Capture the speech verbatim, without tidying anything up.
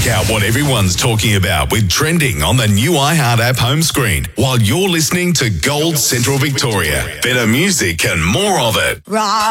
Check out what everyone's talking about with Trending on the new iHeart app home screen while you're listening to Gold Central Victoria. Better music and more of it. Right.